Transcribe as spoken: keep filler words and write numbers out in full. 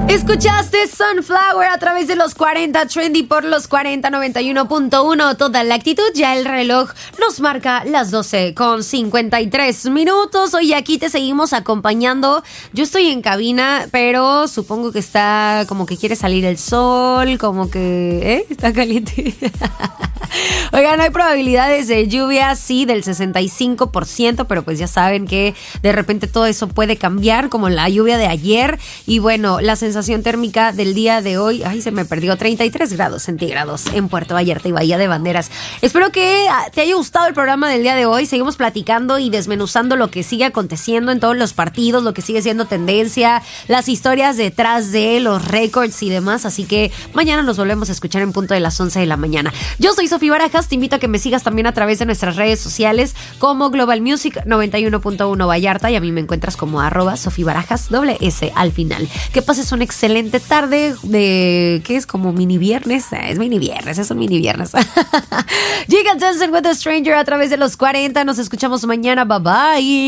Escuchaste Sunflower a través de los cuarenta Trendy por los cuarenta noventa y uno punto uno. Toda la actitud. Ya el reloj nos marca las doce con cincuenta y tres minutos. Hoy aquí te seguimos acompañando. Yo estoy en cabina, pero supongo que está como que quiere salir el sol, como que ¿eh? Está caliente. Oigan, hay probabilidades de lluvia, sí, del sesenta y cinco por ciento, pero pues ya saben que de repente todo eso puede cambiar, como la lluvia de ayer. Y bueno, la sensación térmica del día de hoy, ay, se me perdió, treinta y tres grados centígrados en Puerto Vallarta y Bahía de Banderas. Espero que te haya gustado el programa del día de hoy. Seguimos platicando y desmenuzando lo que sigue aconteciendo en todos los partidos, lo que sigue siendo tendencia, las historias detrás de los récords y demás. Así que mañana nos volvemos a escuchar en punto de las once de la mañana. Yo soy Sofía Barajas, te invito a que me sigas también a través de nuestras redes sociales como Global Music noventa y uno punto uno Vallarta, y a mí me encuentras como arroba Sofía Barajas, doble S al final. Que pases una excelente tarde de, ¿qué es? Como mini viernes, es mini viernes, es un mini viernes. Llega Dancing with a Stranger a través de los cuarenta, nos escuchamos mañana, bye bye.